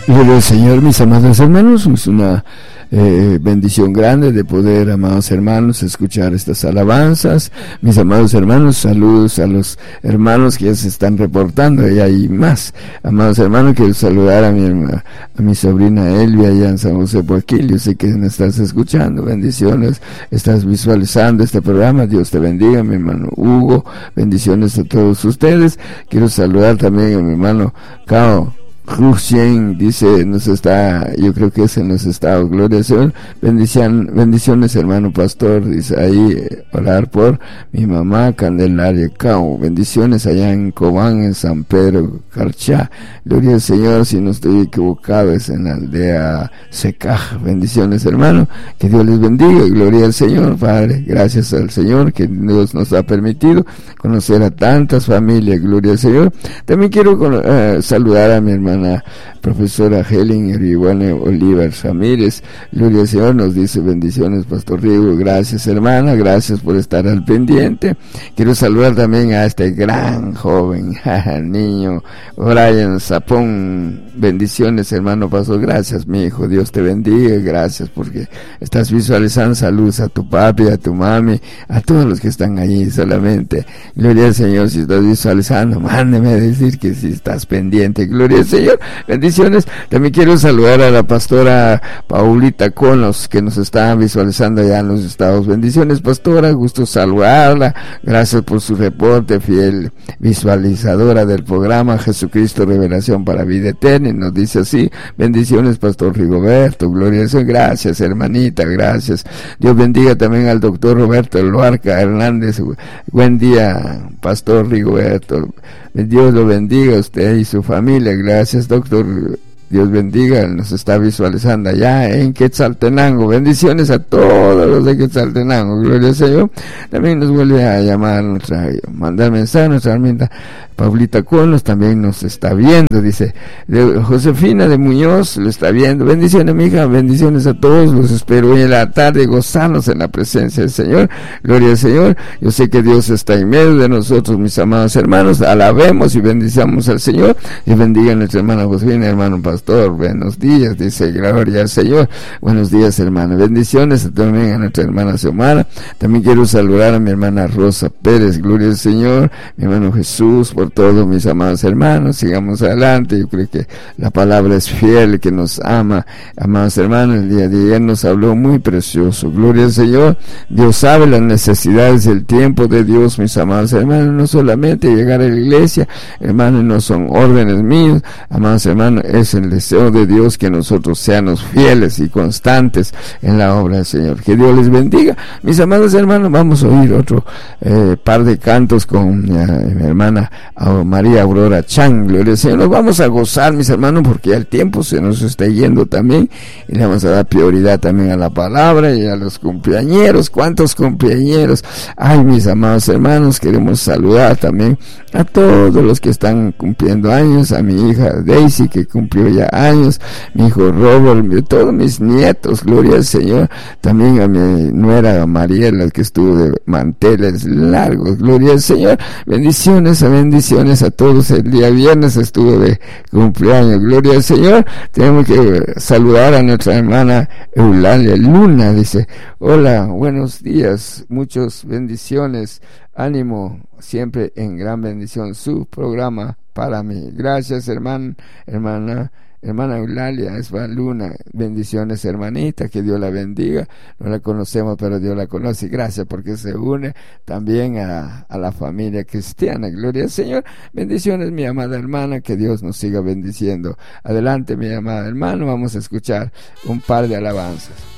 Gloria al Señor, mis amados hermanos. Es una bendición grande de poder, amados hermanos, escuchar estas alabanzas. Mis amados hermanos, saludos a los hermanos que ya se están reportando, y hay más. Amados hermanos, quiero saludar a mi sobrina Elvia allá en San José Poaquil. Yo sé que me estás escuchando. Bendiciones, estás visualizando este programa. Dios te bendiga, mi hermano Hugo. Bendiciones a todos ustedes. Quiero saludar también a mi hermano Cao Rusien, dice, yo creo que es en los estados. Gloria al Señor. Bendiciones, hermano pastor, dice ahí, orar por mi mamá Candelaria Cao. Bendiciones allá en Cobán, en San Pedro Carchá. Gloria al Señor. Si no estoy equivocado, es en la aldea Secaj. Bendiciones, hermano, que Dios les bendiga. Gloria al Señor, Padre, gracias al Señor que Dios nos ha permitido conocer a tantas familias. Gloria al Señor. También quiero saludar a mi hermana profesora Helen Iriwane Oliver Ramírez. Gloria al Señor, nos dice bendiciones, Pastor Rigo. Gracias, hermana, gracias por estar al pendiente. Quiero saludar también a este gran joven niño Brian Zapón. Bendiciones, hermano Pastor. Gracias, mi hijo, Dios te bendiga. Gracias porque estás visualizando. Saludos a tu papi, a tu mami, a todos los que están allí solamente. Gloria al Señor. Si estás visualizando, mándeme a decir que si estás pendiente. Gloria al Señor. Bendiciones. También quiero saludar a la pastora Paulita Conos, que nos está visualizando allá en los estados. Bendiciones, pastora, gusto saludarla. Gracias por su reporte, fiel visualizadora del programa Jesucristo Revelación para Vida Eterna. Y nos dice así: bendiciones, pastor Rigoberto. Gloria al Señor. Gracias, hermanita, gracias. Dios bendiga también al doctor Roberto Luarca Hernández. Buen día, pastor Rigoberto. Dios lo bendiga a usted y su familia. Gracias, doctor. Dios bendiga, nos está visualizando allá en Quetzaltenango. Bendiciones a todos los de Quetzaltenango. Gloria al Señor. También nos vuelve a llamar, mandar mensaje, nuestra hermana Paulita Conos también nos está viendo, dice. Josefina de Muñoz lo está viendo. Bendiciones, mija, bendiciones a todos. Los espero hoy en la tarde, gozarnos en la presencia del Señor. Gloria al Señor. Yo sé que Dios está en medio de nosotros, mis amados hermanos. Alabemos y bendicamos al Señor. Y bendiga a nuestra hermana Josefina, hermano pastor. Buenos días, dice. Gloria al Señor. Buenos días, hermano. Bendiciones también a nuestra hermana Xiomara. También quiero saludar a mi hermana Rosa Pérez. Gloria al Señor. Mi hermano Jesús, por todos mis amados hermanos. Sigamos adelante. Yo creo que la palabra es fiel, que nos ama. Amados hermanos, el día de ayer nos habló muy precioso. Gloria al Señor. Dios sabe las necesidades del tiempo de Dios, mis amados hermanos. No solamente llegar a la iglesia, hermanos, no son órdenes míos. Amados hermanos, es el deseo de Dios que nosotros seamos fieles y constantes en la obra del Señor. Que Dios les bendiga. Mis amados hermanos, vamos a oír otro par de cantos con mi hermana María Aurora Chan. Gloria al Señor. Nos vamos a gozar, mis hermanos, porque ya el tiempo se nos está yendo también, y le vamos a dar prioridad también a la palabra y a los cumpleañeros. ¿Cuántos cumpleañeros? Ay, mis amados hermanos, queremos saludar también a todos los que están cumpliendo años, a mi hija Daisy, que cumplió ya años, mi hijo Robert, todos mis nietos. Gloria al Señor. También a mi nuera Mariela, que estuvo de manteles largos. Gloria al Señor. Bendiciones a todos. El día viernes estuvo de cumpleaños. Gloria al Señor. Tenemos que saludar a nuestra hermana Eulalia Luna. Dice: hola, buenos días, muchas bendiciones, ánimo, siempre en gran bendición su programa para mí. Gracias, hermana Eulalia Luna. Bendiciones, hermanita, que Dios la bendiga. No la conocemos, pero Dios la conoce. Gracias porque se une también a la familia cristiana. Gloria al Señor. Bendiciones, mi amada hermana, que Dios nos siga bendiciendo. Adelante, mi amada hermana, vamos a escuchar un par de alabanzas.